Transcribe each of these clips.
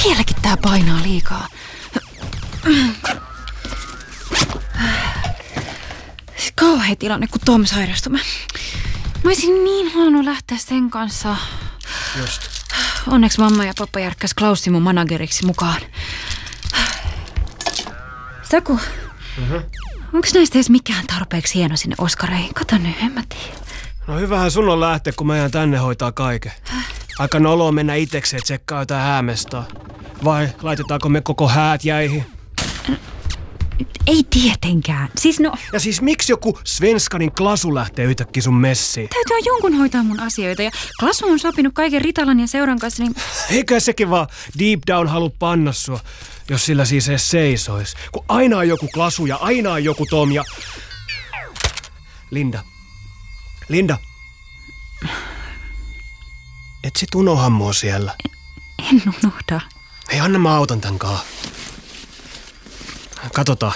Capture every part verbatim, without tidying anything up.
Vieläkin tää painaa liikaa. Kauhea tilanne, kun Tom sairastui. Mä, mä olisin niin halunnut lähteä sen kanssa. Just. Onneksi mamma ja pappa järkkäs Klaussin mun manageriksi mukaan. Saku, Mm-hmm. onks näistä edes mikään tarpeeksi hieno sinne Oskareihin? Kato nyt, en mä tiedä. No hyvähän sun on lähteä, kun meidän tänne hoitaa kaiken. Aika noloa mennä itekseen tsekkaa jotain häämestaa. Vai laitetaanko me koko häät jäihin? Ei tietenkään. Siis no... Ja siis miksi joku Svenskanin Klasu lähtee yhtäkkiä sun messiin? Täytyy jonkun hoitaa mun asioita ja Klasu on sopinut kaiken Ritalan ja seuran kanssa, niin... Eikä sekin vaan deep down halu panna sua, jos sillä siis edes seisois. Kun aina on joku Klasu ja aina on joku Tom ja... Linda. Linda. Et sit unoha mua siellä. En unohda. Hei, anna mä autan tän kaa. Katsotaan.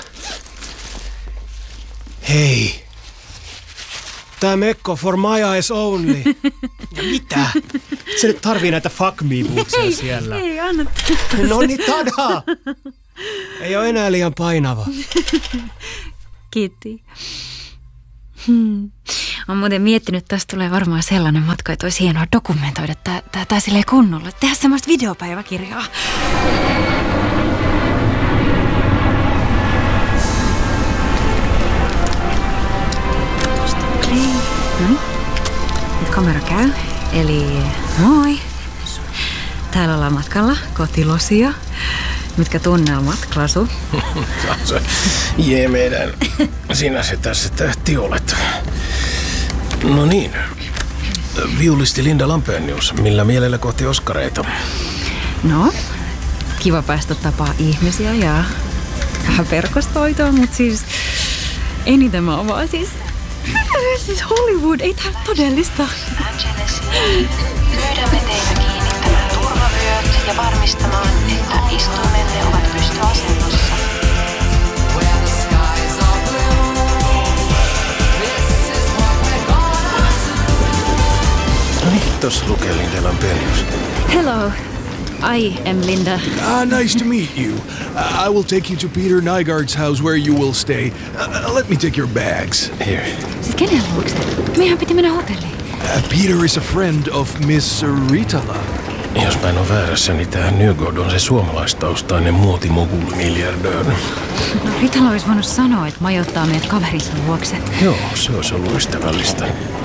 Hei. Tää mekko for my eyes only. Ja mitä? Se nyt tarvii näitä fuck me bootsia siellä. Ei, anna. No niin, tada! Ei oo enää liian painava. Kiitti. Hmm. Olen muuten miettinyt, että tästä tulee varmaan sellainen matka, että olisi hienoa dokumentoida tää, tää, tää silleen kunnolla. Tehdä semmoista videopäiväkirjaa. No, nyt kamera käy. Eli moi. Täällä ollaan matkalla kohti Losia. Mitkä tunnelmat, Klasu? Jee, meidän. Sinä se tässä tähti olet. No niin. Viulisti Linda Lampenius. Millä mielellä kohti Oskareita? No, kiva päästä tapaa ihmisiä ja vähän verkostoitua, mutta siis eniten mä oon vaan siis... Siis Hollywood, ei tää todellista. Angelesiin. Pyydämme teitä kiinnittämään turvavyöt ja varmistamaan, että istuimenne ovat pystyasennossa. No niin, tossa lukee Linda Lampenius. Hello, I am Linda. Ah, nice to meet you. Uh, I will take you to Peter Nygaard's house where you will stay. Uh, let me take your bags. Here. Siis kenen luokse? Meidän piti mennä hotelliin. Uh, Peter is a friend of Miss Ritala. Jos mä en ole väärässä, niin tää Nygård on se suomalaistaustainen muotimogul-miljardööri. No, Ritala olisi voinut sanoa, että majoittaa meidät kaverinsa luokse. Joo, se olisi ollut ystävällistä.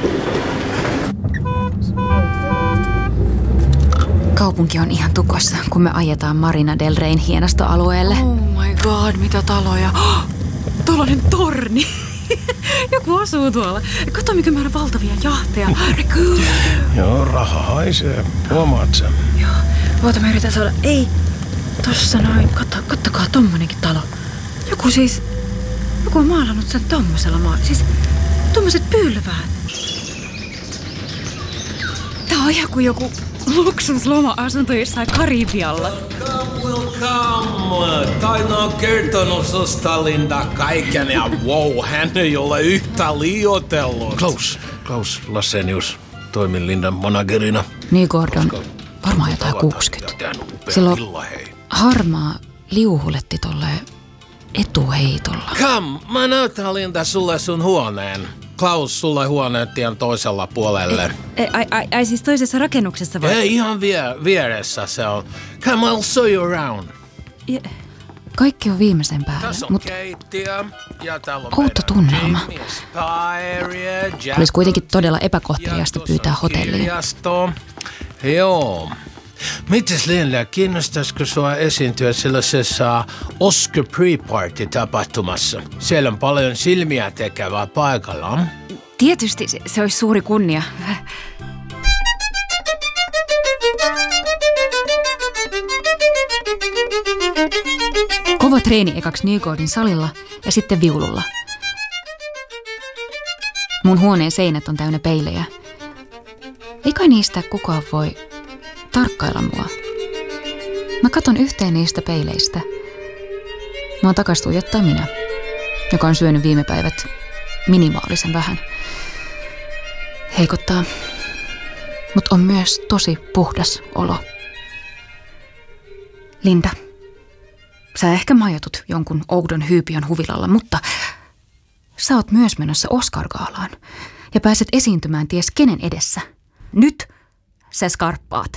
Kaupunki on ihan tukossa, kun me ajetaan Marina del Reyn hienostoalueelle. Oh my god, mitä taloja. Oh, tuollainen torni. Joku asuu tuolla. Kato, mikä määrä valtavia jahteja. Joo, raha haisee. Huomaat sen? Joo. Oota, mä yritän saada... Ei. Tossa noin. Katso, kattokaa, tommonenkin talo. Joku siis... Joku on maalannut sen tommosella maa... Siis... Tommoset pylväät. Tää on ihan kuin joku... luksusloma-asunto jossain Karibialla. Welcome, welcome. Taina on kertonut susta, Linda, kaiken ja wow, hän ei ole yhtä liioitellut. Klaus, Klaus Lassenius. Toimin Lindan managerina. Nygård on varmaan jotain kuusikymmentä. Sillä on harmaa liuhuletti tolleen etuheitolla. Come, mä näytän Linda sulle sun huoneen. Klaus, sulle huoneen tien toisella puolelle. Ai, ai, ai, ai siis toisessa rakennuksessa vai? Ei, ihan vie, vieressä se on. Come, I'll show you around. Ja, kaikki on viimeisen päällä, Tässä on mutta keittiö ja täällä on outo tunnelma. Jimmy, olisi kuitenkin todella epäkohteliasta pyytää hotelliin. Kirjasto. Joo. Mites Linda, kiinnostaisiko sua esiintyä sellaisessa Oscar Pre-Party-tapahtumassa? Siellä on paljon silmiä tekevää paikalla. Tietysti se, se olisi suuri kunnia. Kova treeni ekaksi Nygårdin salilla ja sitten viululla. Mun huoneen seinät on täynnä peilejä. Ei kai niistä kukaan voi tarkkailla mua. Mä katon yhteen niistä peileistä. Mä oon takas tuijottaa minä, joka on syönyt viime päivät minimaalisen vähän. Heikottaa, mutta on myös tosi puhdas olo. Linda, sä ehkä majoitut jonkun oudon hyypiön huvilalla, mutta sä oot myös menossa Oscar-gaalaan ja pääset esiintymään ties kenen edessä. Nyt sä skarppaat.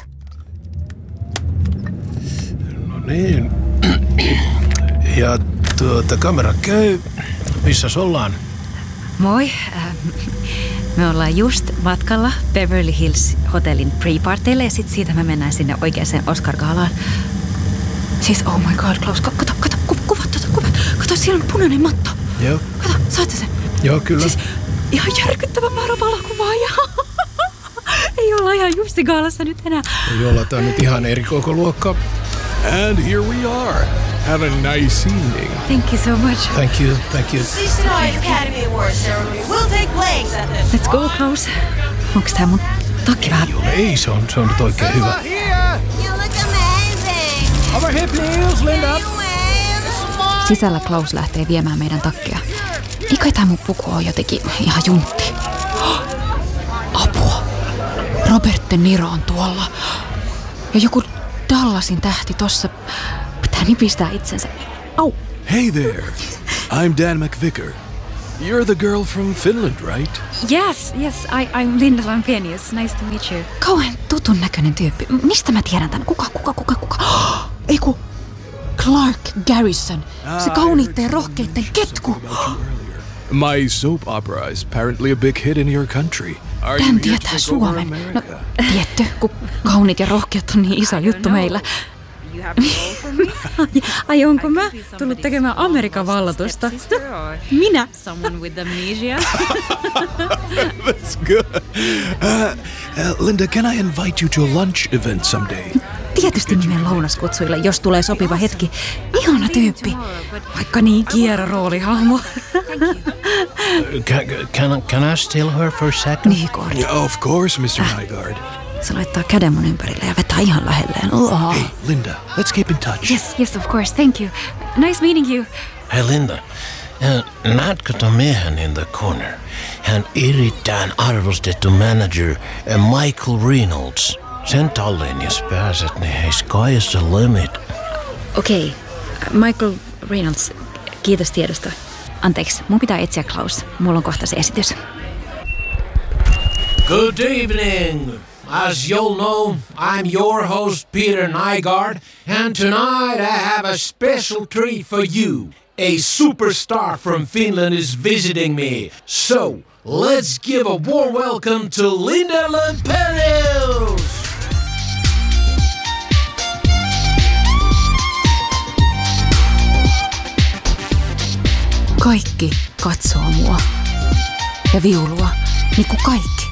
No niin. Ja tuota, kamera käy. Missäs ollaan? Moi. Me ollaan just matkalla Beverly Hills hotellin pre-parteille ja sit siitä me mennään sinne oikeaan Oscar-gaalaan. Siis oh my god, Klaus, kato, kato, kato, kuvat, kato, kuvat. Kato, siellä on punainen matto. Joo. Kato, saat sä sen? Joo, kyllä. Siis ihan järkyttävä määrä valokuvaajia. Ei olla ihan Jussi-gaalassa nyt enää. Ei olla, tää on nyt ihan eri koko luokka. And here we are. Have a nice evening. Thank you so much. Thank you, thank you. Please tonight's Academy Awards ceremony will take place at the... Let's go, Klaus. Onks tää mun takki vähän? Ei ole, ei, se on, se on nyt oikein hyvä. You look amazing. Over here, please, Linda. Sisällä Klaus lähtee viemään meidän takkeja. Ei kai tää mun puku on jotenkin ihan juntti. Apua. Robert De Niro on tuolla. Ja joku Dallasin tähti tossa pitää nipistää itsensä. Au. Hey there. I'm Dan McVicker. You're the girl from Finland, right? Yes, yes, I, I'm Linda Lampenius. Nice to meet you. Kauhean tutun näköinen tyyppi. Mistä mä tiedän tän? Kuka, kuka, kuka, kuka? Ei ku Clark Garrison. Se kauniitten ja rohkeitten ketku. My soap opera is apparently a big hit in your country. Are Tän you here tietää to take over Suomen. No, America? tietty, kun kauniit ja rohkeat on niin iso juttu meillä. Ai onko mä tullut tekemään Amerikan vallatusta? Minä? Someone with amnesia. That's good. Uh, uh, Linda, can I invite you to a lunch event someday? Tietysti nimen lounaskutsuille, jos tulee sopiva hetki. Ihana tyyppi, vaikka niin kierro roolihahmo. Can, can, can I steal her for a second? Nygaard. Yeah, of course, mister Nygaard. Se laittaa käden mun ympärille ja vetää ihan lähelleen. Oh. Hey, Linda, let's keep in touch. Yes, yes, of course, thank you. Nice meeting you. Hei Linda, äh, näetkö ton miehen in the corner? Hän erittäin arvostettu manager äh, Michael Reynolds. Sen talliin, jos pääset, niin hei, sky's the limit. Okei, okay. Michael Reynolds, kiitos tiedosta. Anteeksi, mun pitää etsiä Klaus. Mulla on kohta se esitys. Good evening. As you'll know, I'm your host, Peter Nygaard, and tonight I have a special treat for you. A superstar from Finland is visiting me. So, let's give a warm welcome to Linda Lampenius! Kaikki katsoo mua. Ja viulua, niin kuin kaikki.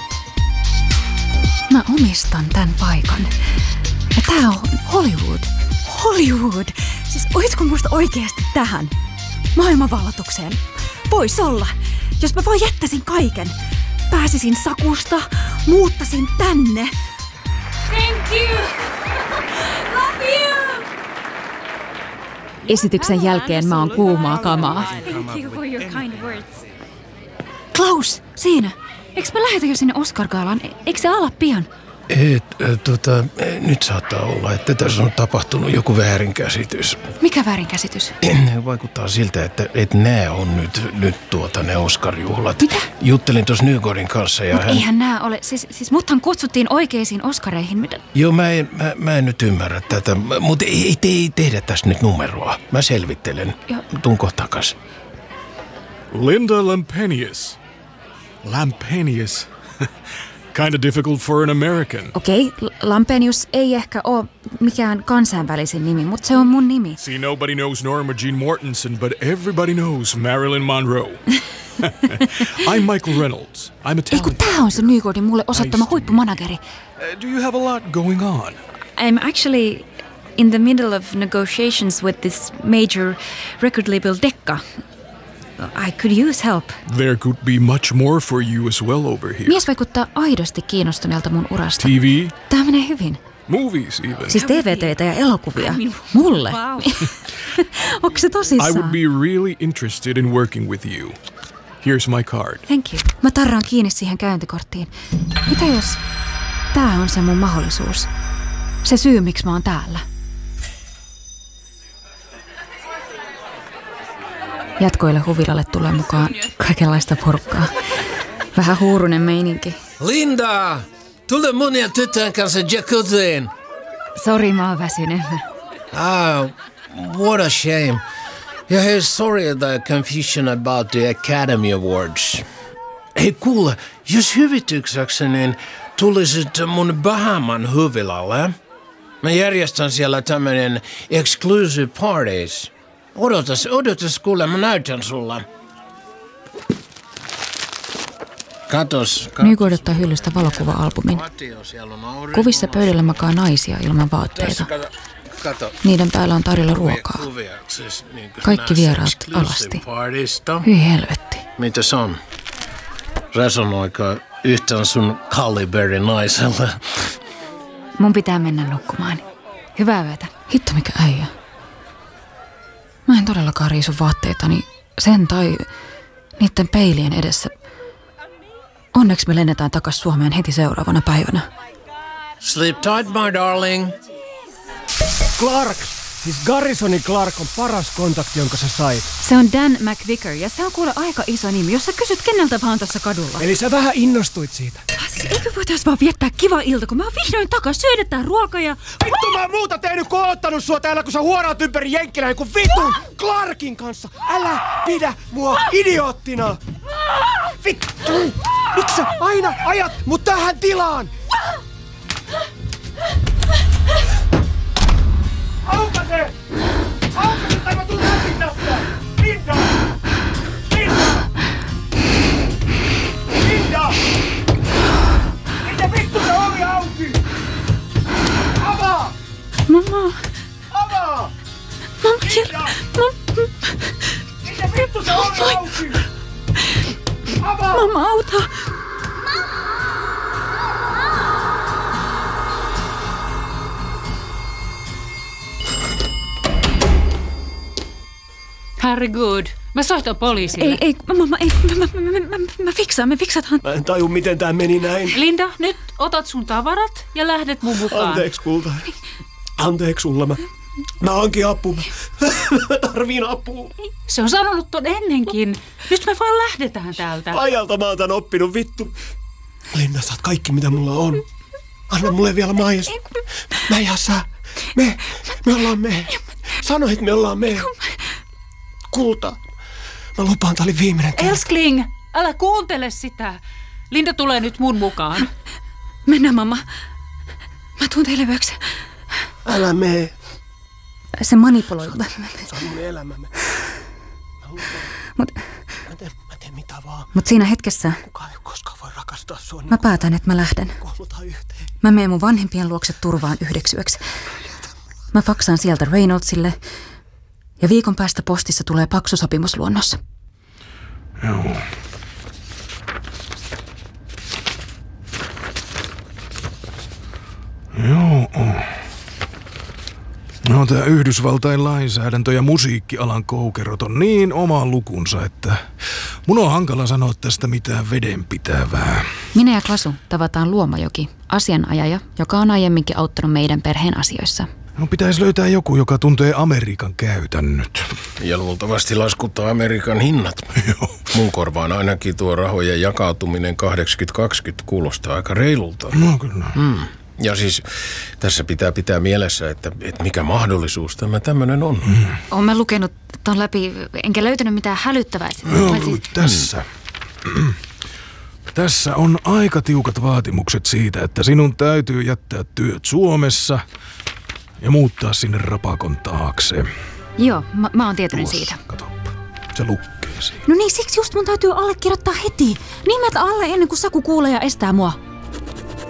Mä omistan tän paikan. Ja tää on Hollywood. Hollywood! Siis oisko musta oikeasti tähän? Maailmanvallatukseen? Vois olla. Jos mä vaan jättäisin kaiken. Pääsisin Sakusta, muuttaisin tänne. Thank you! Love you! Esityksen jälkeen mä oon kuumaa kamaa. Thank you for your kind words. Klaus, siinä. Eikö mä lähetä jo sinne Oscar-gaalaan? Eikö se ala pian? Et, äh, tota, nyt saattaa olla, että tässä on tapahtunut joku väärinkäsitys. Mikä väärinkäsitys? Vaikuttaa siltä, että et nää on nyt, nyt tuota ne Oscar-juhlat. Mitä? Juttelin tuossa Nygaardin kanssa ja Mut hän... eihän nää ole. Siis, siis muthan kutsuttiin oikeisiin Oscareihin. Mitä? Joo, mä en, mä, mä en nyt ymmärrä tätä, mutta ei, ei, ei tehdä tästä nyt numeroa. Mä selvittelen. Joo. Tuun kohta takas. Linda Lampenius. Lampenius. Kind of difficult for an American. Okei, okay, Lampenius ei ehkä ole mikään kansainvälisin nimi, mutta se on mun nimi. See, nobody knows Norma Jean Mortensen, but everybody knows Marilyn Monroe. I'm Michael Reynolds. I'm a Ei kun talent. tää on se Nygaardin mulle osoittama huippumanageri. Uh, do you have a lot going on? I'm actually in the middle of negotiations with this major record label Decca. I could use help. There could be much more for you as well over here. Mies vaikuttaa aidosti kiinnostuneelta mun urasta. T V, Tää menee hyvin. movies even. Siis T V-töitä ja elokuvia. Mulle. Wow. Onko se I tosissaan? would be really interested in working with you. Here's my card. Thank you. Mä tarraan kiinni siihen käyntikorttiin. Mitä jos tää on se mun mahdollisuus? Se syy, miksi mä oon täällä. Jatkoille huvilalle tulee mukaan kaikenlaista porukkaa. Vähän huurunen meininki. Linda! Tule mun ja tytön kanssa jacuzziin. Sori, mä oon väsynyt. Ah, what a shame. Ja hei, sorry the confusion about the Academy Awards. Hei kuule, jos hyvitykseksi, niin tulisit mun Bahaman huvilalle. Mä järjestän siellä tämmönen exclusive parties. Odotas, odotas kuule, mä näytän sulle. Katos. katos. Nyky odottaa hyllystä valokuva-albumin. Kuvissa pöydällä makaa naisia ilman vaatteita. Kato. Niiden päällä on tarjolla ruokaa. Kaikki vieraat alasti. Hyi helvetti. Mitäs on? Resonoiko yhtään sun kaliberin naiselle? Mun pitää mennä nukkumaan. Hyvää yötä. Hitto mikä äijä. Mä en todellakaan riisu vaatteitani sen tai niiden peilien edessä. Onneksi me lennetään takas Suomeen heti seuraavana päivänä. Sleep tight, my darling. Clark! Siis Garrisonin Clark on paras kontakti, jonka sä sait. Se on Dan McVicker ja se on kuule aika iso nimi, jos sä kysyt keneltä vaan tuossa kadulla. Eli sä vähän innostuit siitä. Siis eikö voitais vaan viettää kiva ilta, kun mä oon vihdoin takas, syödetään ruokaa ja... Vittu mä oon muuta tehnyt kuin odottanut sua täällä, kun sä huoraat ympäri jenkkilään kuin vitun Clarkin kanssa. Älä pidä mua idioottina. Vittu! Miksi sä aina ajat mut tähän tilaan? Aukase! Aukase tai mä tuun läpi tästä! Linda! Linda! Linda! Mitä vittu se ovi auki? Avaa! Mamma! Avaa! Mamma, Linda! Mitä vittu se ovi auki? Avaa! Mamma, auta! Herregud, mä soitan poliisille. Ei, ei, mamma, ei, mä, mä, mä, mä, mä, mä fiksaan, me fiksataan. Mä en taju, miten tää meni näin. Linda, nyt otat sun tavarat ja lähdet mun mukaan. Anteeksi, kulta. Anteeksi, Ulla. Mä, mä hankin apua. Mä tarviin apua. Se on sanonut ton ennenkin. Nyt me vaan lähdetään täältä. Ajalta mä oon tän oppinut, vittu. Linda, saat kaikki, mitä mulla on. Anna mulle vielä maijas. Mä ja sä. Me, me ollaan me. Sano, että me ollaan me. Kulta. Mä lupaan, tää oli viimeinen kerta. Elskling, älä kuuntele sitä. Linda tulee nyt mun mukaan. Mennään, mamma. Mä tuun teille yöksi. Älä mene. Se manipuloi. Se on mun elämä. Mä lupaan. Mut, Mä teen, mä teen mitä vaan. mut siinä hetkessä Kukaan ei koskaan voi rakastaa sua niin mä päätän, että mä lähden. kuulutaan yhteen. Mä menen mun vanhempien luokse turvaan yhdeksi yöksi. Mä faksaan sieltä Reynoldsille ja viikon päästä postissa tulee paksu sopimusluonnos. Joo. Joo. No, tämä Yhdysvaltain lainsäädäntö ja musiikkialan koukerot on niin oma lukunsa, että mun on hankala sanoa tästä mitään vedenpitävää. Minä ja Klasu tavataan Luomajoki, asianajaja, joka on aiemminkin auttanut meidän perheen asioissa. No, pitäisi löytää joku, joka tuntee Amerikan käytännöt. Ja luultavasti laskuttaa Amerikan hinnat. Joo. Mun korvaan ainakin tuo rahojen jakautuminen kahdeksankymmentä kaksikymmentä kuulostaa aika reilulta. No kyllä. Hmm. Ja siis tässä pitää pitää mielessä, että, että mikä mahdollisuus tämä tämmöinen on. Mm. Olen mä lukenut ton läpi, enkä löytänyt mitään hälyttävää. No, tässä. Tässä on aika tiukat vaatimukset siitä, että sinun täytyy jättää työt Suomessa ja muuttaa sinne rapakon taakse. Joo, mä, mä oon tietoinen Tuossa, siitä. Katoppa. Se lukee siinä. No niin, siksi just mun täytyy allekirjoittaa heti. Nimet alle ennen kuin Saku kuulee ja estää mua.